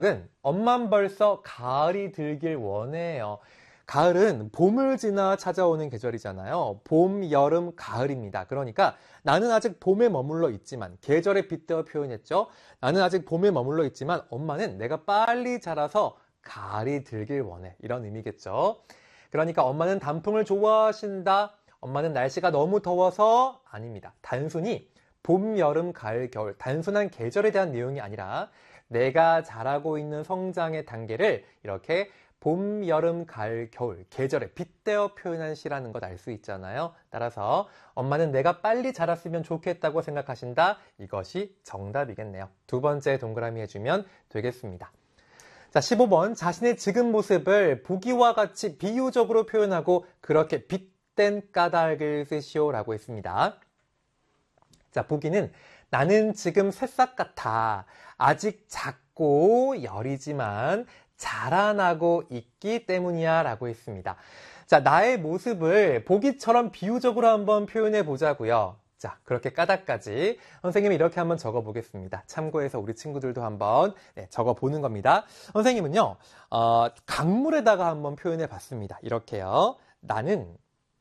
엄만 벌써 가을이 들길 원해요. 가을은 봄을 지나 찾아오는 계절이잖아요. 봄, 여름, 가을입니다. 그러니까 나는 아직 봄에 머물러 있지만, 계절에 빗대어 표현했죠. 나는 아직 봄에 머물러 있지만 엄마는 내가 빨리 자라서 가을이 들길 원해. 이런 의미겠죠. 그러니까 엄마는 단풍을 좋아하신다. 엄마는 날씨가 너무 더워서 아닙니다. 단순히 봄, 여름, 가을, 겨울 단순한 계절에 대한 내용이 아니라 내가 자라고 있는 성장의 단계를 이렇게 봄, 여름, 가을, 겨울 계절에 빗대어 표현한 시라는 것 알 수 있잖아요. 따라서 엄마는 내가 빨리 자랐으면 좋겠다고 생각하신다. 이것이 정답이겠네요. 두 번째 동그라미 해주면 되겠습니다. 자, 15번 자신의 지금 모습을 보기와 같이 비유적으로 표현하고 그렇게 빗댄 까닭을 쓰시오 라고 했습니다. 자, 보기는 나는 지금 새싹 같아. 아직 작고 여리지만 자라나고 있기 때문이야 라고 했습니다. 자, 나의 모습을 보기처럼 비유적으로 한번 표현해 보자고요. 자, 그렇게 까닭까지 선생님이 이렇게 한번 적어 보겠습니다. 참고해서 우리 친구들도 한번 적어 보는 겁니다. 선생님은요, 강물에다가 한번 표현해 봤습니다. 이렇게요. 나는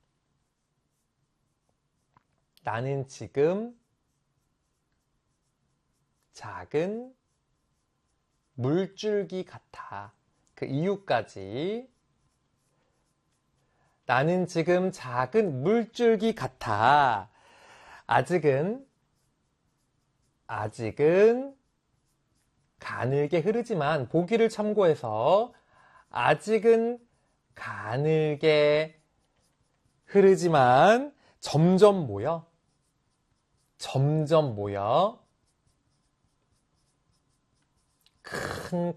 지금 작은 물줄기 같아. 그 이유까지. 나는 지금 작은 물줄기 같아. 아직은 가늘게 흐르지만 보기를 참고해서 아직은 가늘게 흐르지만 점점 모여 큰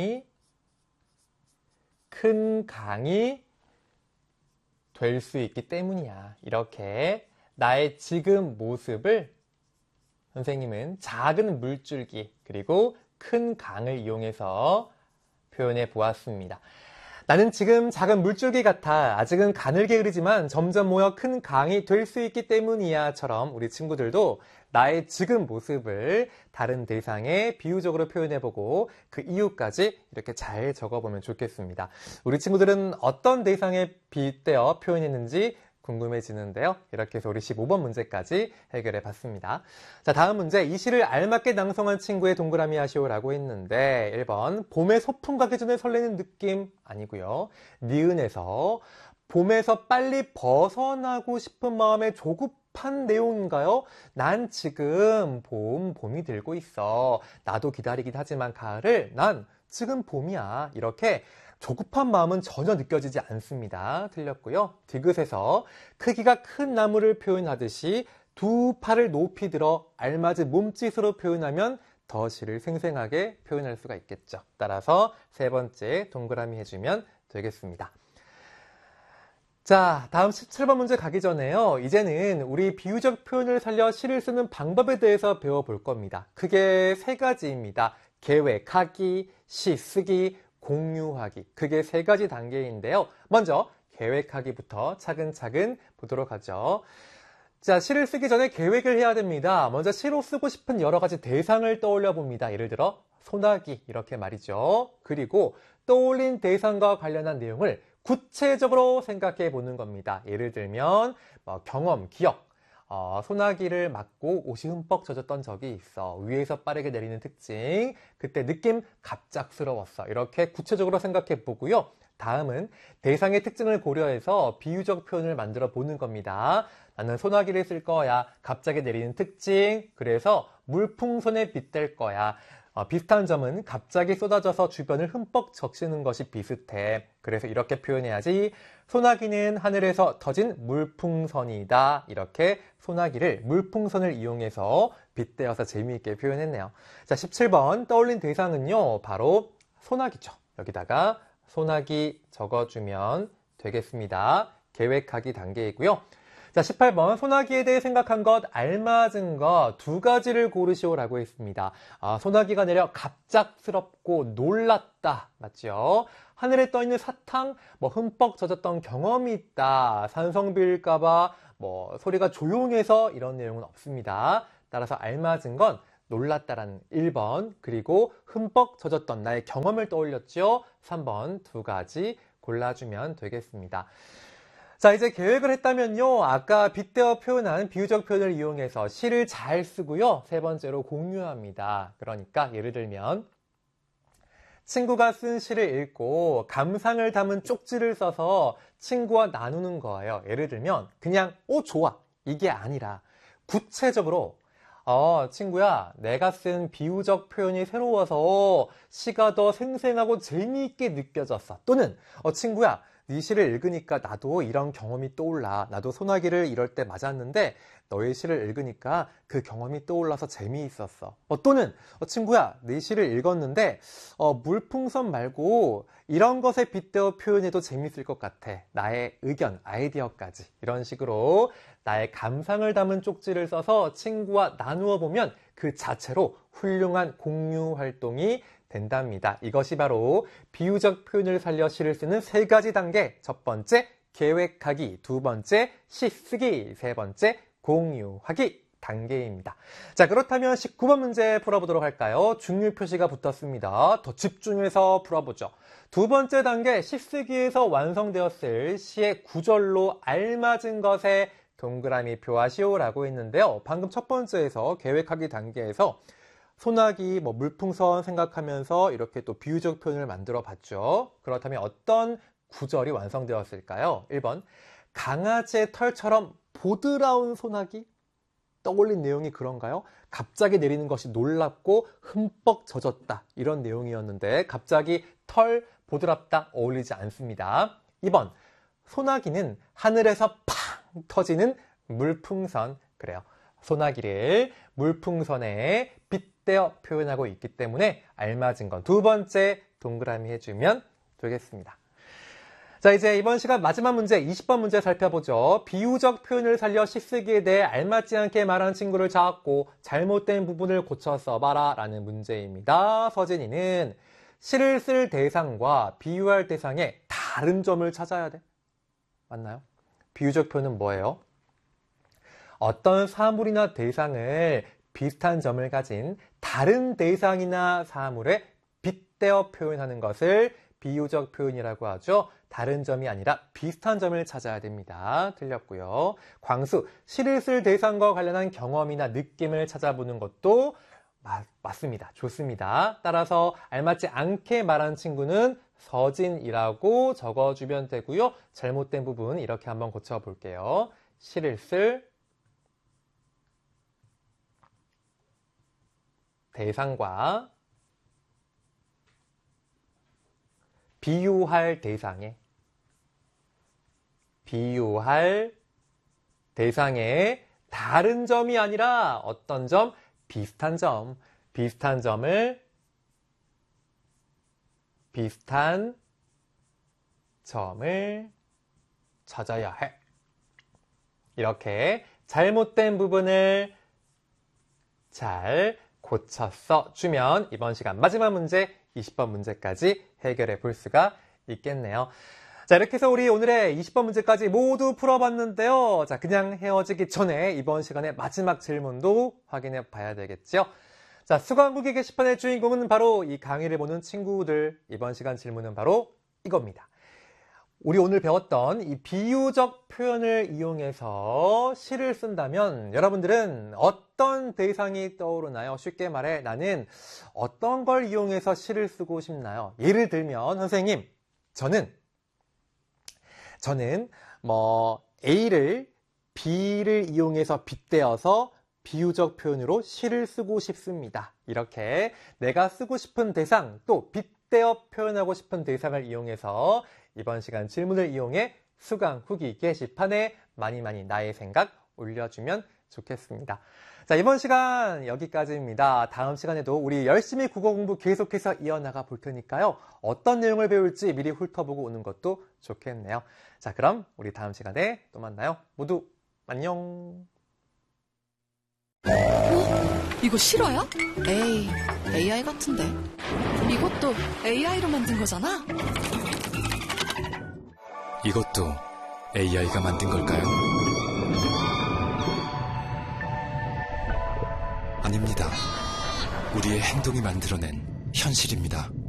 강이 될 수 있기 때문이야. 이렇게 나의 지금 모습을 선생님은 작은 물줄기 그리고 큰 강을 이용해서 표현해 보았습니다. 나는 지금 작은 물줄기 같아. 아직은 가늘게 흐르지만 점점 모여 큰 강이 될 수 있기 때문이야처럼 우리 친구들도 나의 지금 모습을 다른 대상에 비유적으로 표현해보고 그 이유까지 이렇게 잘 적어보면 좋겠습니다. 우리 친구들은 어떤 대상에 빗대어 표현했는지 궁금해지는데요. 이렇게 해서 우리 15번 문제까지 해결해 봤습니다. 자, 다음 문제. 이 시를 알맞게 낭송한 친구의 동그라미 하시오라고 했는데 1번 봄에 소풍 가기 전에 설레는 느낌 아니고요. 니은에서 봄에서 빨리 벗어나고 싶은 마음에 조급한 내용인가요? 난 지금 봄이 들고 있어. 나도 기다리긴 하지만 가을을 난 지금 봄이야. 이렇게 조급한 마음은 전혀 느껴지지 않습니다. 틀렸고요. 디귿에서 크기가 큰 나무를 표현하듯이 두 팔을 높이 들어 알맞은 몸짓으로 표현하면 더 시를 생생하게 표현할 수가 있겠죠. 따라서 세 번째 동그라미 해주면 되겠습니다. 자, 다음 17번 문제 가기 전에요. 이제는 우리 비유적 표현을 살려 시를 쓰는 방법에 대해서 배워볼 겁니다. 크게 세 가지입니다. 계획하기, 시 쓰기, 공유하기. 그게 세 가지 단계인데요. 먼저 계획하기부터 차근차근 보도록 하죠. 자, 시를 쓰기 전에 계획을 해야 됩니다. 먼저 시로 쓰고 싶은 여러 가지 대상을 떠올려 봅니다. 예를 들어 소나기 이렇게 말이죠. 그리고 떠올린 대상과 관련한 내용을 구체적으로 생각해 보는 겁니다. 예를 들면 경험, 기억, 소나기를 맞고 옷이 흠뻑 젖었던 적이 있어. 위에서 빠르게 내리는 특징, 그때 느낌 갑작스러웠어. 이렇게 구체적으로 생각해 보고요. 다음은 대상의 특징을 고려해서 비유적 표현을 만들어 보는 겁니다. 나는 소나기를 쓸 거야. 갑자기 내리는 특징, 그래서 물풍선에 빗댈 거야. 비슷한 점은 갑자기 쏟아져서 주변을 흠뻑 적시는 것이 비슷해. 그래서 이렇게 표현해야지. 소나기는 하늘에서 터진 물풍선이다. 이렇게 소나기를 물풍선을 이용해서 빗대어서 재미있게 표현했네요. 자, 17번 떠올린 대상은요. 바로 소나기죠. 여기다가 소나기 적어주면 되겠습니다. 계획하기 단계이고요. 자, 18번 소나기에 대해 생각한 것, 알맞은 것 두 가지를 고르시오라고 했습니다. 소나기가 내려 갑작스럽고 놀랐다. 맞죠? 하늘에 떠있는 사탕, 흠뻑 젖었던 경험이 있다. 산성비일까봐 소리가 조용해서 이런 내용은 없습니다. 따라서 알맞은 건 놀랐다라는 1번, 그리고 흠뻑 젖었던 나의 경험을 떠올렸죠. 3번 두 가지 골라주면 되겠습니다. 자, 이제 계획을 했다면요. 아까 빗대어 표현한 비유적 표현을 이용해서 시를 잘 쓰고요. 세 번째로 공유합니다. 그러니까 예를 들면 친구가 쓴 시를 읽고 감상을 담은 쪽지를 써서 친구와 나누는 거예요. 예를 들면 그냥 좋아 이게 아니라 구체적으로 친구야, 내가 쓴 비유적 표현이 새로워서 시가 더 생생하고 재미있게 느껴졌어. 또는 친구야, 네 시를 읽으니까 나도 이런 경험이 떠올라. 나도 소나기를 이럴 때 맞았는데 너의 시를 읽으니까 그 경험이 떠올라서 재미있었어. 또는 친구야, 네 시를 읽었는데 물풍선 말고 이런 것에 빗대어 표현해도 재미있을 것 같아. 나의 의견, 아이디어까지. 이런 식으로 나의 감상을 담은 쪽지를 써서 친구와 나누어 보면 그 자체로 훌륭한 공유 활동이 된답니다. 이것이 바로 비유적 표현을 살려 시를 쓰는 세 가지 단계. 첫 번째, 계획하기. 두 번째, 시 쓰기. 세 번째, 공유하기 단계입니다. 자, 그렇다면 19번 문제 풀어보도록 할까요? 중요 표시가 붙었습니다. 더 집중해서 풀어보죠. 두 번째 단계, 시 쓰기에서 완성되었을 시의 구절로 알맞은 것에 동그라미 표하시오라고 했는데요. 방금 첫 번째에서 계획하기 단계에서 소나기, 물풍선 생각하면서 이렇게 또 비유적 표현을 만들어 봤죠. 그렇다면 어떤 구절이 완성되었을까요? 1번, 강아지의 털처럼 보드라운 소나기? 떠올린 내용이 그런가요? 갑자기 내리는 것이 놀랍고 흠뻑 젖었다. 이런 내용이었는데 갑자기 털, 보드랍다 어울리지 않습니다. 2번, 소나기는 하늘에서 팡 터지는 물풍선. 그래요. 소나기를 물풍선에 빗대어 표현하고 있기 때문에 알맞은 건 두 번째 동그라미 해주면 되겠습니다. 자, 이제 이번 시간 마지막 문제 20번 문제 살펴보죠. 비유적 표현을 살려 시 쓰기에 대해 알맞지 않게 말한 친구를 잡고 잘못된 부분을 고쳐 써봐라 라는 문제입니다. 서진이는 시를 쓸 대상과 비유할 대상의 다른 점을 찾아야 돼. 맞나요? 비유적 표현은 뭐예요? 어떤 사물이나 대상을 비슷한 점을 가진 다른 대상이나 사물에 빗대어 표현하는 것을 비유적 표현이라고 하죠. 다른 점이 아니라 비슷한 점을 찾아야 됩니다. 틀렸고요. 광수, 시를 쓸 대상과 관련한 경험이나 느낌을 찾아보는 것도 맞습니다. 좋습니다. 따라서 알맞지 않게 말한 친구는 서진이라고 적어주면 되고요. 잘못된 부분 이렇게 한번 고쳐볼게요. 시를 쓸 대상과 비유할 대상의 다른 점이 아니라 어떤 점? 비슷한 점을 찾아야 해. 이렇게 잘못된 부분을 잘 고쳐서 주면 이번 시간 마지막 문제 20번 문제까지 해결해 볼 수가 있겠네요. 자, 이렇게 해서 우리 오늘의 20번 문제까지 모두 풀어봤는데요. 자, 그냥 헤어지기 전에 이번 시간의 마지막 질문도 확인해 봐야 되겠죠. 자, 수강후기 게시판의 주인공은 바로 이 강의를 보는 친구들. 이번 시간 질문은 바로 이겁니다. 우리 오늘 배웠던 이 비유적 표현을 이용해서 시를 쓴다면 여러분들은 어떤 대상이 떠오르나요? 쉽게 말해 나는 어떤 걸 이용해서 시를 쓰고 싶나요? 예를 들면 선생님, 저는 A를 B를 이용해서 빗대어서 비유적 표현으로 시를 쓰고 싶습니다. 이렇게 내가 쓰고 싶은 대상 또 빗대어 표현하고 싶은 대상을 이용해서 이번 시간 질문을 이용해 수강 후기 게시판에 많이 나의 생각 올려주면 좋겠습니다. 자, 이번 시간 여기까지입니다. 다음 시간에도 우리 열심히 국어 공부 계속해서 이어나가 볼 테니까요. 어떤 내용을 배울지 미리 훑어보고 오는 것도 좋겠네요. 자, 그럼 우리 다음 시간에 또 만나요. 모두 안녕. 이거 실화야? 에이, AI 같은데. 이것도 AI로 만든 거잖아? 이것도 AI가 만든 걸까요? 아닙니다. 우리의 행동이 만들어낸 현실입니다.